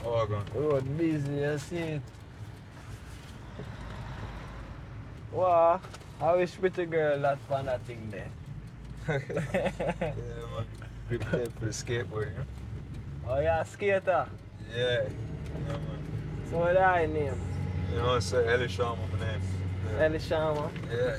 Oh, God. Road busy, you see it. Wow, I wish pretty girl that found that thing there. Yeah, man. Grip tape for the skateboard, you know? Oh, you're a skater. Yeah. Yeah, man. So what I name? You know, it's Ellie Sharma, my name. Yeah. Elishama. Yeah.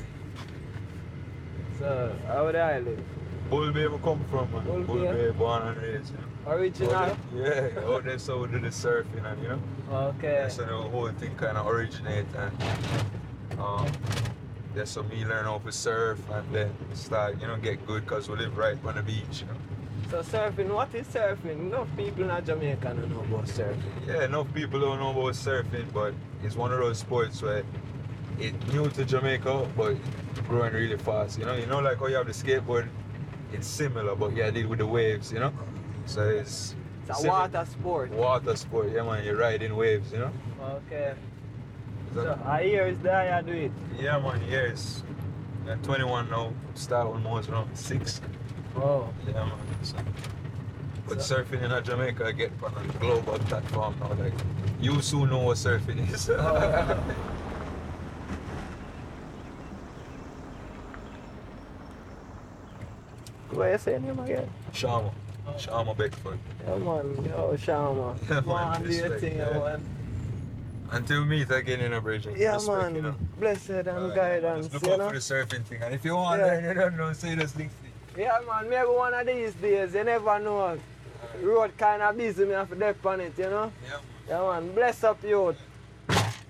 So, how would I live? Bull Bay I come from, man. Bull Bull Bay? Bay, born and raised, you know? Original? Out there, yeah, out there so we do the surfing and, you know? Okay. That's how the whole thing kind of originate and that's how me learn how to surf and then start, you know, get good because we live right on the beach, you know? So surfing, what is surfing? Enough people in Jamaica don't know about surfing. Yeah, enough people don't know about surfing, but it's one of those sports where it's new to Jamaica, but growing really fast. You know, like how you have the skateboard, it's similar, but you deal with the waves. You know, so it's a water sport. Water sport, yeah, man. You're riding waves. You know. Okay. So a year is there you do it. Yeah, man. Years. I'm 21 now. Start almost around 6. Oh. Yeah, man. So, but surfing in Jamaica get on a global platform now. Like you soon know what surfing is. What you saying him again? Sharma. Sharma Beckford. Yeah, man. Yo, Sharma. Yeah, man. Do your thing, yeah. man. Until we meet again in a bridge. Yeah, respect, man. You know? Blessed and guidance. Just look out for the surfing thing. And if you want, Yeah. then you don't know, say this thing. Yeah, man. Maybe one of these days, you never know. Road kind of busy, me have to dip on it, you know? Yeah, man. Yeah, man. Bless up, youth.